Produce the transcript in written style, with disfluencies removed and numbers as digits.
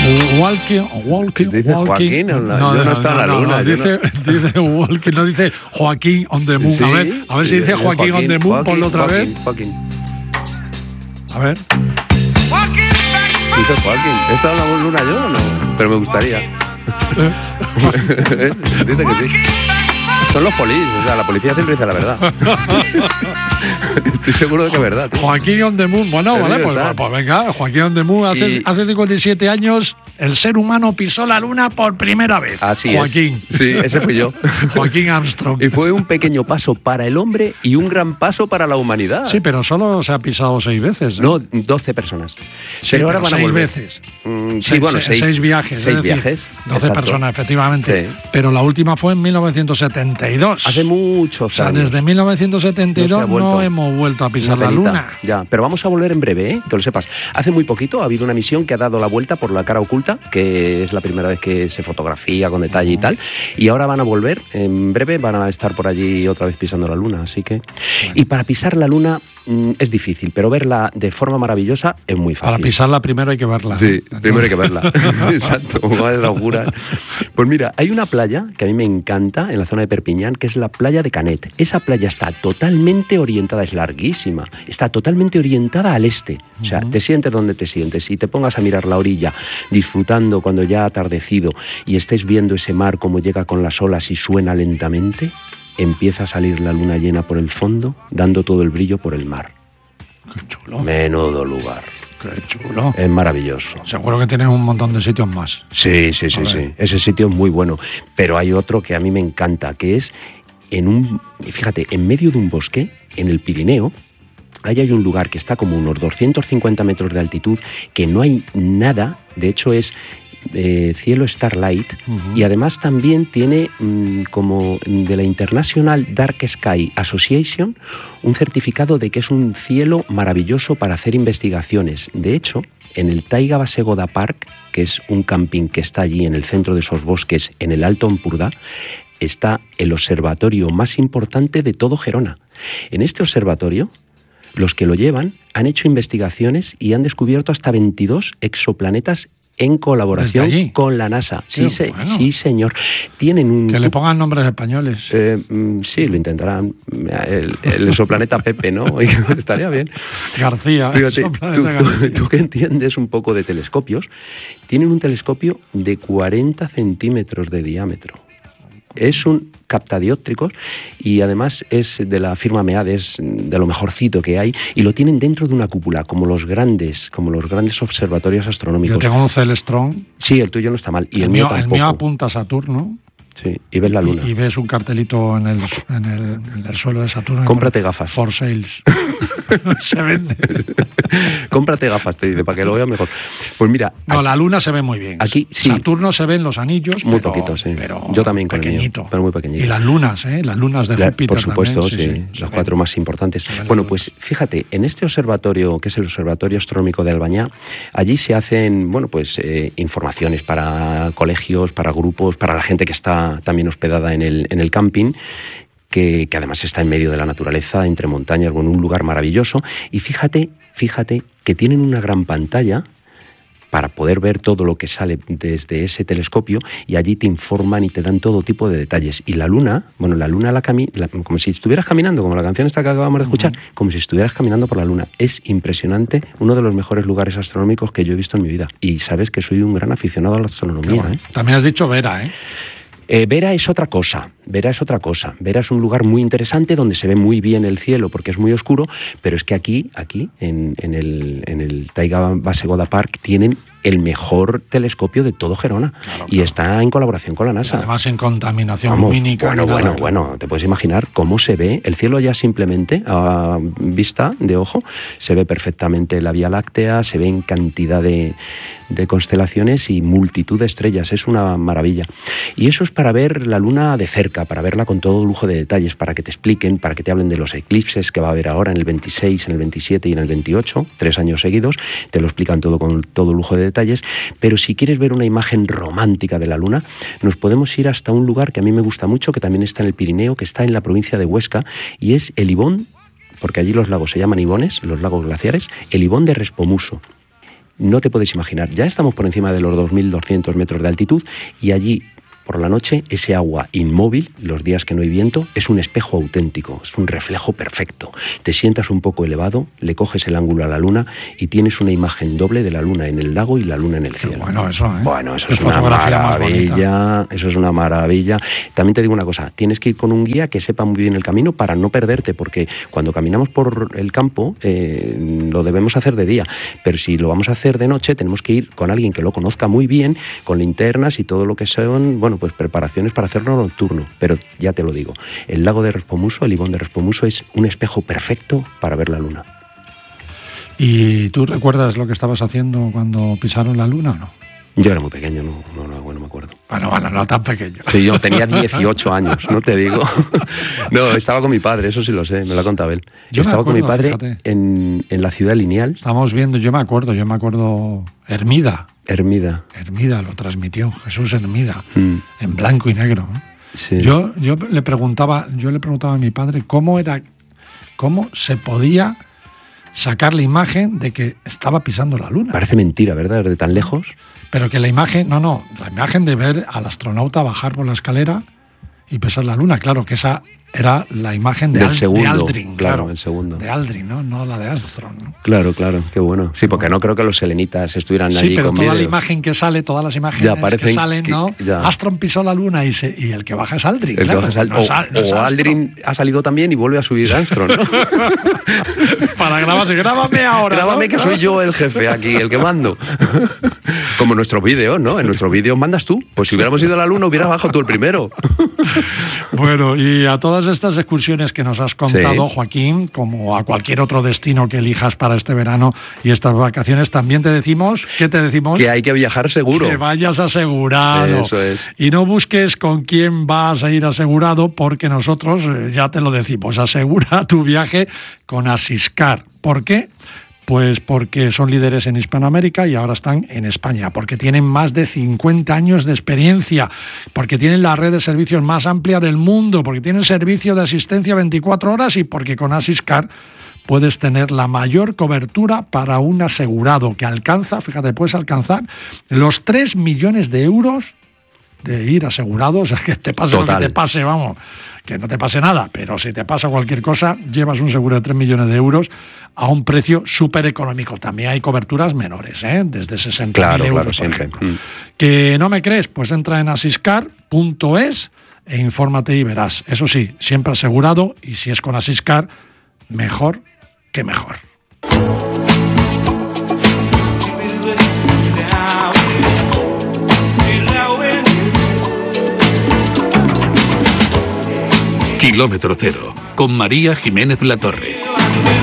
Walking. ¿Dice Joaquín? Yo no he estado en la luna. Dice Walking, no dice Joaquín on the Moon. Sí, a ver si dice Joaquín on the Moon, ponlo otra vez. Joaquín. A ver. Dice Joaquín. ¿He estado en la luna yo o no? Pero me gustaría. Dice que sí. Son los polis, o sea, la policía siempre dice la verdad. Estoy seguro de que es verdad, tío. Joaquín on the Moon, bueno, vale, pues venga, Joaquín on the Moon, hace 57 años el ser humano pisó la luna por primera vez. Así Joaquín. Es. Sí, ese fui yo. Joaquín Armstrong. Y fue un pequeño paso para el hombre y un gran paso para la humanidad. Sí, pero solo se ha pisado 6 veces. No, 12 personas. Sí, pero ahora van a volver. 6 veces. Sí, bueno, 6 viajes. 6 viajes. 12 personas, efectivamente. Sí. Pero la última fue en 1972. Hace muchos años. Desde 1972 no hemos vuelto a pisar la luna. Ya, pero vamos a volver en breve, que lo sepas. Hace muy poquito ha habido una misión que ha dado la vuelta por la cara oculta, que es la primera vez que se fotografía con detalle y tal, y ahora van a volver, en breve van a estar por allí otra vez pisando la luna, así que... Bueno. Y para pisar la luna es difícil, pero verla de forma maravillosa es muy fácil. Para pisarla primero hay que verla. Sí, primero hay que verla. Exacto, como es la locura. Pues mira, hay una playa que a mí me encanta en la zona de Perpiñán, que es la playa de Canet. Esa playa está totalmente orientada, es larguísima, está totalmente orientada al este. O sea, te sientes donde te sientes y te pongas a mirar la orilla, disfrutando cuando ya ha atardecido y estés viendo ese mar como llega con las olas y suena lentamente, empieza a salir la luna llena por el fondo, dando todo el brillo por el mar. Qué chulo. Menudo lugar. Qué chulo. Es maravilloso. Seguro que tienes un montón de sitios más. Sí. Ese sitio es muy bueno. Pero hay otro que a mí me encanta, que es fíjate, en medio de un bosque, en el Pirineo. Ahí hay un lugar que está como unos 250 metros de altitud, que no hay nada, de hecho es cielo starlight, y además también tiene como de la International Dark Sky Association un certificado de que es un cielo maravilloso para hacer investigaciones. De hecho, en el Taiga Basegoda Park, que es un camping que está allí en el centro de esos bosques, en el Alto Empordà, está el observatorio más importante de todo Gerona. En este observatorio, los que lo llevan han hecho investigaciones y han descubierto hasta 22 exoplanetas en colaboración con la NASA. Sí, sí, señor. Tienen un... Que le pongan nombres españoles. Sí, lo intentarán. El exoplaneta Pepe, ¿no? Estaría bien. García. Fíjate, tú que entiendes un poco de telescopios, tienen un telescopio de 40 centímetros de diámetro. Es un captadióptricos y además es de la firma MEAD, es de lo mejorcito que hay, y lo tienen dentro de una cúpula, como los grandes observatorios astronómicos. Yo tengo un Celestron. Sí, el tuyo no está mal. Y el mío tampoco. El mío apunta a Saturno. Sí, y ves la luna. Y ves un cartelito en el suelo de Saturno. Cómprate gafas. For sales. Se vende. Cómprate gafas, te dice, para que lo veas mejor. Pues mira... No, la luna se ve muy bien. Aquí sí. Saturno se ven los anillos, muy poquito, sí. Pero yo también con pequeñito. El mío, pero muy pequeñito. Y las lunas de Júpiter por supuesto, también, sí, las 4 más importantes. Bueno, pues fíjate, en este observatorio, que es el Observatorio Astronómico de Albañá, allí se hacen, informaciones para colegios, para grupos, para la gente que está también hospedada en el camping, que además está en medio de la naturaleza, entre montañas, en un lugar maravilloso. Y fíjate que tienen una gran pantalla para poder ver todo lo que sale desde ese telescopio, y allí te informan y te dan todo tipo de detalles. Y la luna, como si estuvieras caminando, como la canción esta que acabamos de escuchar, como si estuvieras caminando por la luna. Es impresionante, uno de los mejores lugares astronómicos que yo he visto en mi vida. Y sabes que soy un gran aficionado a la astronomía. Bueno. También has dicho Vera, ¿eh? Vera es otra cosa. Vera es un lugar muy interesante donde se ve muy bien el cielo porque es muy oscuro, pero es que aquí en el Taiga Basegoda Park tienen el mejor telescopio de todo Gerona, y está en colaboración con la NASA. Además en contaminación lumínica. Bueno, te puedes imaginar cómo se ve el cielo ya simplemente a vista de ojo, se ve perfectamente la Vía Láctea, se ven cantidad de constelaciones y multitud de estrellas, es una maravilla. Y eso es para ver la luna de cerca, para verla con todo lujo de detalles, para que te expliquen, para que te hablen de los eclipses que va a haber ahora en el 26, en el 27 y en el 28, 3 años seguidos, te lo explican todo con todo lujo de detalles. Pero si quieres ver una imagen romántica de la luna, nos podemos ir hasta un lugar que a mí me gusta mucho, que también está en el Pirineo, que está en la provincia de Huesca, y es el Ibón, porque allí los lagos se llaman ibones, los lagos glaciares, el Ibón de Respomuso. no te puedes imaginar. Ya estamos por encima de los 2.200 metros de altitud y allí, por la noche, ese agua inmóvil, los días que no hay viento, es un espejo auténtico, es un reflejo perfecto. Te sientas un poco elevado, le coges el ángulo a la luna y tienes una imagen doble de la luna en el lago y la luna en el cielo. Bueno, eso, ¿eh? Bueno, eso es una maravilla, eso es una maravilla. También te digo una cosa, tienes que ir con un guía que sepa muy bien el camino para no perderte, porque cuando caminamos por el campo lo debemos hacer de día, pero si lo vamos a hacer de noche tenemos que ir con alguien que lo conozca muy bien, con linternas y todo lo que son, bueno, pues preparaciones para hacerlo nocturno. Pero ya te lo digo, el lago de Respomuso, el Ibón de Respomuso, es un espejo perfecto para ver la luna. ¿Y tú recuerdas lo que estabas haciendo cuando pisaron la luna o no? Yo era muy pequeño, no me acuerdo. Bueno, no tan pequeño. Sí, yo tenía 18 años, no te digo. No, estaba con mi padre, eso sí lo sé, me lo ha contado él. Yo estaba con mi padre en la ciudad lineal. Estamos viendo, yo me acuerdo, Hermida, lo transmitió, Jesús Hermida, en blanco y negro. Sí. Yo le preguntaba a mi padre cómo se podía sacar la imagen de que estaba pisando la luna. Parece mentira, ¿verdad? Desde tan lejos. Pero que la imagen, la imagen de ver al astronauta bajar por la escalera y pisar la luna, claro, que esa era la imagen de Aldrin. Claro, el segundo. De Aldrin, no la de Armstrong, ¿no? Claro, qué bueno. Sí, porque no creo que los selenitas estuvieran allí con Sí, pero toda vídeos. La imagen que sale, todas las imágenes que salen, ¿no? Armstrong pisó la luna y el que baja es Aldrin. O Aldrin ha salido también y vuelve a subir Armstrong, ¿no? Para grábame ahora. Grábame, ¿no? Que soy yo el jefe aquí, el que mando. Como en nuestros vídeos, ¿no? En nuestros vídeos mandas tú. Pues si hubiéramos ido a la luna, hubieras bajado tú el primero. Bueno, y a todas estas excursiones que nos has contado, sí, Joaquín, como a cualquier otro destino que elijas para este verano y estas vacaciones, también te decimos, ¿qué te decimos? Que hay que viajar seguro. Que vayas asegurado. Eso es. Y no busques con quién vas a ir asegurado, porque nosotros, ya te lo decimos, asegura tu viaje con Asiscar. ¿Por qué? Pues porque son líderes en Hispanoamérica y ahora están en España, porque tienen más de 50 años de experiencia, porque tienen la red de servicios más amplia del mundo, porque tienen servicio de asistencia 24 horas y porque con Asiscar puedes tener la mayor cobertura para un asegurado que alcanza, fíjate, puedes alcanzar los 3 millones de euros de ir asegurado, o sea, que te pase lo que te pase, vamos, que no te pase nada, pero si te pasa cualquier cosa, llevas un seguro de 3 millones de euros a un precio súper económico. También hay coberturas menores, desde 60.000 euros, por ejemplo. ¿Que no me crees? Pues entra en asiscar.es e infórmate y verás. Eso sí, siempre asegurado, y si es con Asiscar, mejor que mejor. Kilómetro Cero, con María Jiménez Latorre.